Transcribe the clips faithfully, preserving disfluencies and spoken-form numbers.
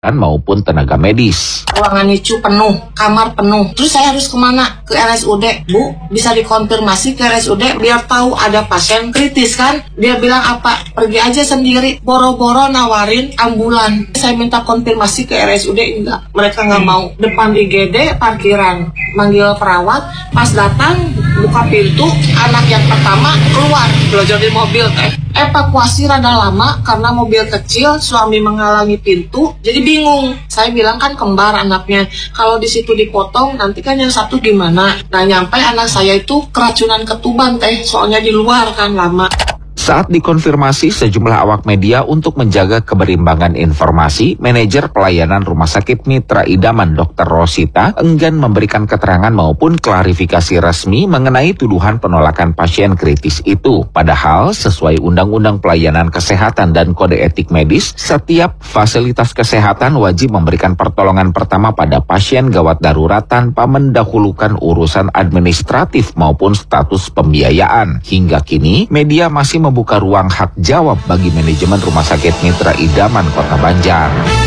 maupun tenaga medis. Ruangan I C U penuh, kamar penuh. Terus saya harus kemana? Ke R S U D. Bu, bisa dikonfirmasi ke R S U D biar tahu ada pasien kritis kan? Dia bilang apa? Pergi aja sendiri. Boro-boro nawarin ambulan. Saya minta konfirmasi ke R S U D, enggak. Mereka nggak mau. Depan I G D parkiran. Manggil perawat. Pas datang, buka pintu. Anak yang pertama keluar. Belajar di mobil teh. Evakuasi rada lama karena mobil kecil, suami menghalangi pintu, jadi bingung. Saya bilang kan kembar anaknya, kalau di situ dipotong nanti kan yang satu gimana. Nah nyampe anak saya itu keracunan ketuban teh, soalnya di luar kan lama. Saat dikonfirmasi sejumlah awak media untuk menjaga keberimbangan informasi, manajer pelayanan Rumah Sakit Mitra Idaman dokter Rosita enggan memberikan keterangan maupun klarifikasi resmi mengenai tuduhan penolakan pasien kritis itu. Padahal sesuai Undang-Undang Pelayanan Kesehatan dan Kode Etik Medis, setiap fasilitas kesehatan wajib memberikan pertolongan pertama pada pasien gawat darurat tanpa mendahulukan urusan administratif maupun status pembiayaan. Hingga kini, media masih membuka ruang hak jawab bagi manajemen Rumah Sakit Mitra Idaman Kota Banjar.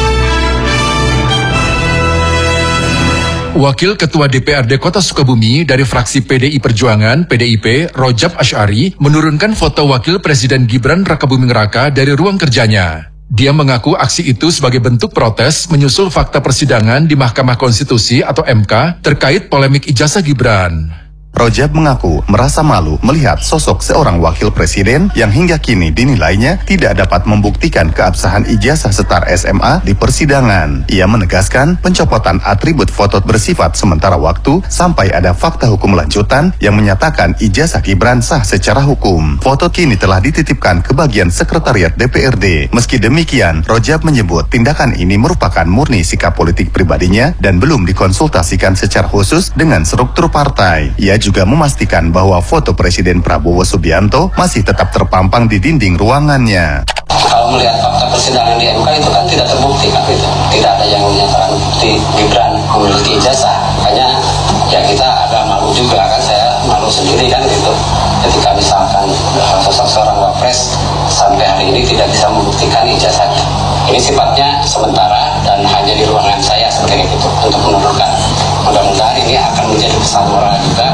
Wakil Ketua D P R D Kota Sukabumi dari fraksi P D I Perjuangan P D I P, Rojab Asy'ari, menurunkan foto Wakil Presiden Gibran Rakabuming Raka dari ruang kerjanya. Dia mengaku aksi itu sebagai bentuk protes menyusul fakta persidangan di Mahkamah Konstitusi atau M K terkait polemik ijazah Gibran. Rojab mengaku merasa malu melihat sosok seorang wakil presiden yang hingga kini dinilainya tidak dapat membuktikan keabsahan ijazah setar S M A di persidangan. Ia menegaskan pencopotan atribut foto bersifat sementara waktu sampai ada fakta hukum lanjutan yang menyatakan ijazah Gibran sah secara hukum. Foto kini telah dititipkan ke bagian sekretariat D P R D. Meski demikian, Rojab menyebut tindakan ini merupakan murni sikap politik pribadinya dan belum dikonsultasikan secara khusus dengan struktur partai. Ia juga memastikan bahwa foto Presiden Prabowo Subianto masih tetap terpampang di dinding ruangannya. Kalau melihat fakta persidangan di M K itu kan tidak terbukti kan itu. Tidak ada yang menyatakan bukti Gibran memiliki ijazah. Makanya ya kita agak malu juga kan, saya malu sendiri kan gitu. Ketika misalkan sosok seorang wapres sampai hari ini tidak bisa membuktikan ijazahnya. Ini sifatnya sementara dan hanya di ruangan saya seperti itu untuk menurunkan. Mudah-mudahan ini akan menjadi pesan moral juga.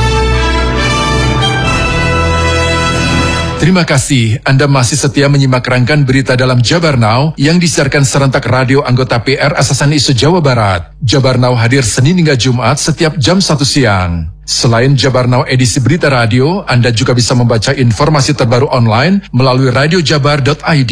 Terima kasih Anda masih setia menyimak rangkaian berita dalam Jabar Now yang disiarkan serentak radio anggota P R Asasan Isu Jawa Barat. Jabar Now hadir Senin hingga Jumat setiap jam satu siang. Selain Jabar Now edisi berita radio, Anda juga bisa membaca informasi terbaru online melalui radiojabar dot I D.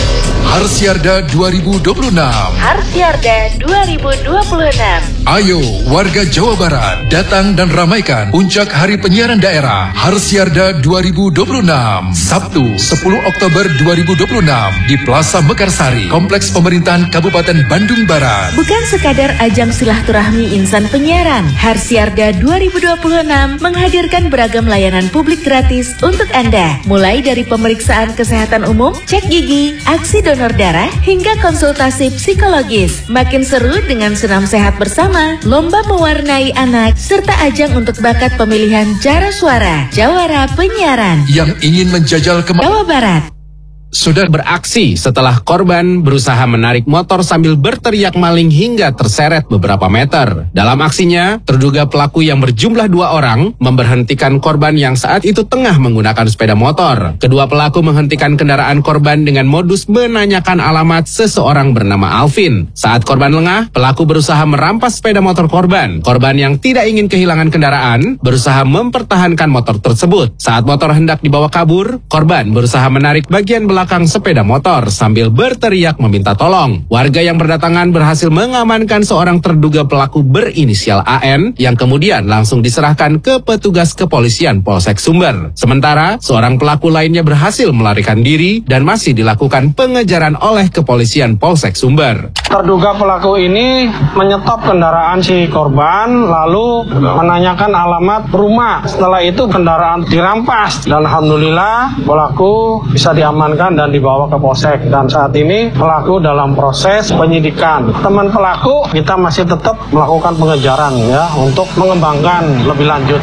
Harsiarda dua ribu dua puluh enam. Harsiarda dua ribu dua puluh enam. Ayo warga Jawa Barat, datang dan ramaikan puncak Hari Penyiaran Daerah Harsiarda dua ribu dua puluh enam. Sabtu sepuluh Oktober dua ribu dua puluh enam di Plaza Mekarsari, Kompleks Pemerintahan Kabupaten Bandung Barat. Bukan sekadar ajang silaturahmi insan penyiaran, Harsiarda dua ribu dua puluh enam menghadirkan beragam layanan publik gratis untuk Anda. Mulai dari pemeriksaan kesehatan umum, cek gigi, aksi donor darah, hingga konsultasi psikologis. Makin seru dengan senam sehat bersama, lomba mewarnai anak, serta ajang untuk bakat pemilihan Jara Suara, Jawara Penyiaran. Yang ingin menjajal ke Jawa Barat sudah beraksi setelah korban berusaha menarik motor sambil berteriak maling hingga terseret beberapa meter. Dalam aksinya, terduga pelaku yang berjumlah dua orang memberhentikan korban yang saat itu tengah menggunakan sepeda motor. Kedua pelaku menghentikan kendaraan korban dengan modus menanyakan alamat seseorang bernama Alvin. Saat korban lengah, pelaku berusaha merampas sepeda motor korban. Korban yang tidak ingin kehilangan kendaraan berusaha mempertahankan motor tersebut. Saat motor hendak dibawa kabur, korban berusaha menarik bagian belakang belakang sepeda motor sambil berteriak meminta tolong. Warga yang berdatangan berhasil mengamankan seorang terduga pelaku berinisial A N yang kemudian langsung diserahkan ke petugas kepolisian Polsek Sumber. Sementara, seorang pelaku lainnya berhasil melarikan diri dan masih dilakukan pengejaran oleh kepolisian Polsek Sumber. Terduga pelaku ini menyetop kendaraan si korban lalu menanyakan alamat rumah. Setelah itu kendaraan dirampas dan alhamdulillah pelaku bisa diamankan dan dibawa ke Polsek, dan saat ini pelaku dalam proses penyidikan. Teman pelaku kita masih tetap melakukan pengejaran ya untuk mengembangkan lebih lanjut.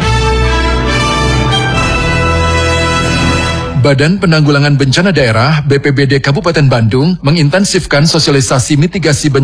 Badan Penanggulangan Bencana Daerah B P B D Kabupaten Bandung mengintensifkan sosialisasi mitigasi bencana